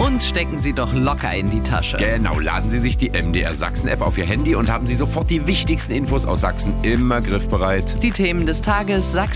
und stecken Sie doch locker in die Tasche. Genau, laden Sie sich die MDR Sachsen-App auf Ihr Handy und haben Sie sofort die wichtigsten Infos aus Sachsen immer griffbereit. Die Themen des Tages, Sachsen